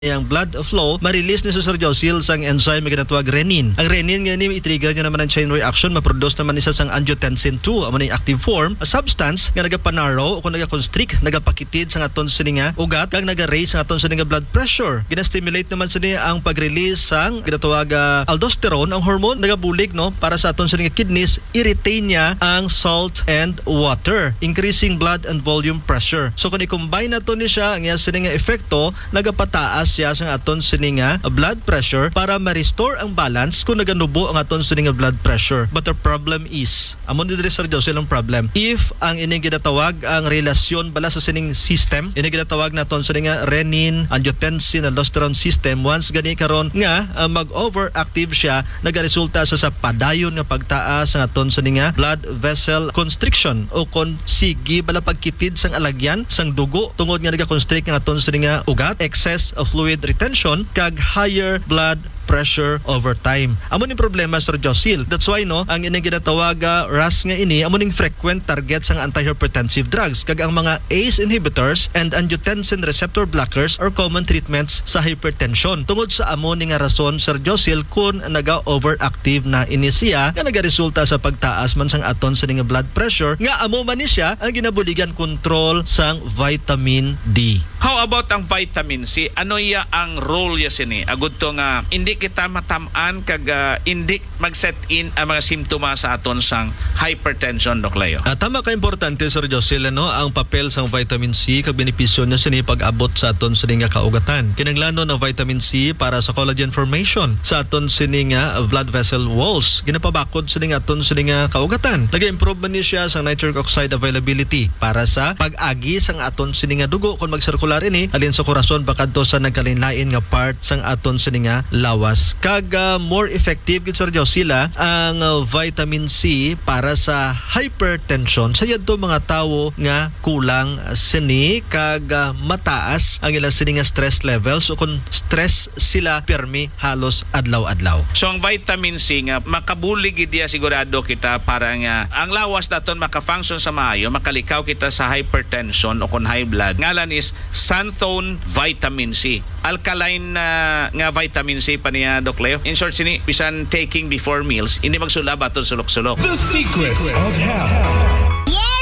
yang blood flow, ma-release ni Sir Josil sang enzyme na ginatawag renin. Ang renin nga ni i-trigger niya naman ang chain reaction, ma-produce naman isa sang angiotensin 2, amo na yung active form, a substance nga nagapanarrow o kung nagaconstrict, nagapakitid sa aton sininga ugat, kag naga-raise sa aton sininga blood pressure. Gina-stimulate naman siya ang pag-release sang ginatawag aldosterone, ang hormone nagabulig no para sa aton sininga kidneys, i-retain niya ang salt and water, increasing blood and volume pressure. So kung i-combine nato ni siya, ang iya sininga epekto, nagapataas siya sa aton sininga blood pressure para ma-restore ang balance kung naganubo ang aton sininga blood pressure. But the problem is, amon diri Sir Josel ang problem, if ang ining ginatawag ang relasyon bala sa sining system, ining ginatawag naton sininga renin, angiotensin, aldosterone system, once gani karon nga mag-overactive siya, nagaresulta sa padayon nga pagtaas ang aton sininga blood vessel constriction o kon sige bala pagkitid sang alagyan sang dugo tungod nga naga-constrict ang aton sininga ugat, excess of fluid retention kag higher blood pressure over time. Amo ning problema Sir Josil. That's why no, ang ining ginatawag RAS nga ini amo ning frequent target sang antihypertensive drugs kag ang mga ACE inhibitors and angiotensin receptor blockers are common treatments sa hypertension. Tungod sa amo ning rason Sir Josil kun naga-overactive na ini siya nga nagaresulta sa pagtaas man sang aton sa ning blood pressure nga amo man ni siya ang ginabuligan control sang vitamin D. How about ang vitamin C? Ano iya ang role ya sini? Agud to nga hindi kita matamaan kag hindi mag-set in ang mga simptomas sa aton sang hypertension, Dok Leo. Tama ka importante Sir Josil no, ang papel sang vitamin C kag benepisyo niya sini pag-abot sa aton sininga kaugatan. Kinahanglanon ang vitamin C para sa collagen formation sa aton sininga blood vessel walls. Ginapabakod sininga aton sininga kaugatan. Nag-improve man ni siya sa nitric oxide availability para sa pag-agi sang aton sininga dugo kung mag-circular ini alin sa korason bakadto sa nagkalinlain nga part sang aton sininga lawas. Kag more effective gid Sir Josila ang vitamin C para sa hypertension sa yadto mga tawo nga kulang sini kag mataas ang ilang sininga stress levels o kung stress sila permi halos adlaw-adlaw. So ang vitamin C nga makabulig gid dia sigurado kita para nga ang lawas naton maka-function sa maayo, makalikaw kita sa hypertension o kung high blood. Ngalan is xanthone vitamin C. Alkaline nga vitamin C pa niya, Doc Leo. In short, sini bisan taking before meals, hindi magsulab aton sulok-sulok. The secrets of health.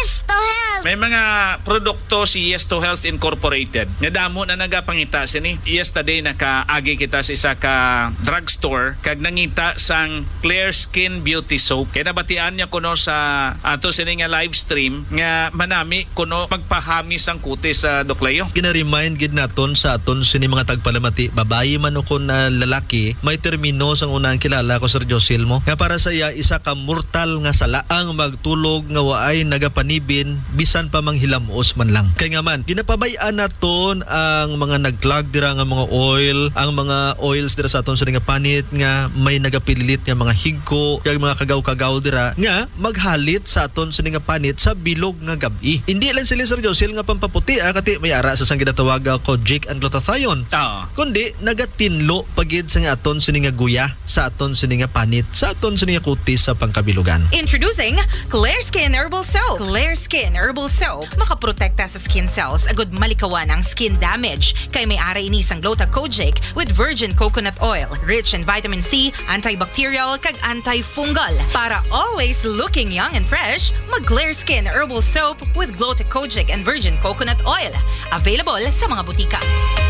May mga produkto si Yes to Health Incorporated. Nadamo na nagapangita sini. Yesterday nakaagi kita sa isa ka drugstore kag nangita sang Clear Skin Beauty Soap. Kaya nabatian niya kuno sa ato sini nga live stream nga manami kuno magpahamis ang kutis sa Doc Leo. Gina-remind gid naton sa aton sini mga tagpalamati, babayi man o kun lalaki, may termino sang unang kilala ko Sir Josil mo. Nga para sa iya isa ka mortal nga sala ang magtulog nga waay nagapanibin bisan pa manghilamos man lang. Kaya nga man, ginapabay-an naton ang mga nagklag dira nga mga oil, ang mga oils dira sa aton sa nga panit nga may nagapililit nga mga higko, kag mga kagaw-kagaw dira nga maghalit sa aton sa nga panit sa bilog nga gabi. Hindi lang sila Sir Josil nga pampaputi kati may ara sa sang ginatawag kojic and glutathione. Kundi nagatinlo pagid sa nga aton sa nga guya sa aton sa nga panit, sa aton sa nga kutis sa pangkabilugan. Introducing Clear Skin Herbal Soap. Clear Skin Herbal Soap makaprotekta sa skin cells agud malikawan ang skin damage kay may ara ini sang Glota Kojic with virgin coconut oil rich in vitamin C, antibacterial kag antifungal para always looking young and fresh. Mag Clear Skin Herbal Soap with Glota Kojic and virgin coconut oil available sa mga butika.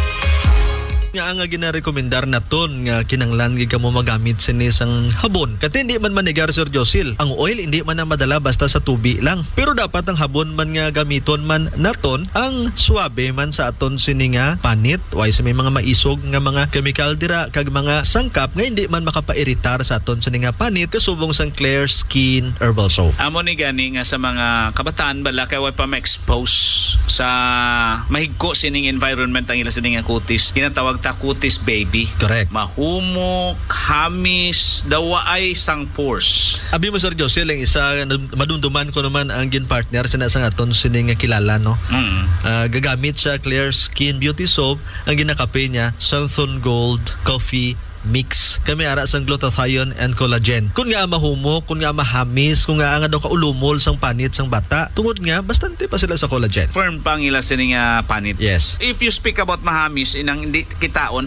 Nga ang ginarekomendar naton nga kinanglan gid kamo magamit sini sang habon. Kati hindi man manigar Sir Josil. Ang oil hindi man na madala basta sa tubi lang. Pero dapat ang habon man nga gamiton man naton ang suabe man sa aton sini nga panit. Way sa may mga maisog nga mga chemical dira kag mga sangkap nga hindi man makapairitar sa aton sini nga panit kasubong sang Clear Skin Herbal Soap. Amo ni gani nga sa mga kabataan bala kay way pa ma-expose sa mahigko sining environment ang ila sining nga kutis. Ginatawag ta kutis baby. Correct. Mahumok, hamis, dawa ay sang pores. Abi mo Sir Josil ang isa madumduman ko naman ang gin partner sa nasang aton sining nga kilala no. Gagamit sa Clear Skin Beauty Soap ang ginakape niya Xanthone Gold Coffee mix. Kami ara sang glutathione and collagen. Kung nga mahumok, kung nga mahamis, kung nga daw kaulumol sang panit sang bata, tungod nga bastante pa sila sa collagen. Firm pang ila sining panit. Yes. If you speak about mahamis inang hindi kitaon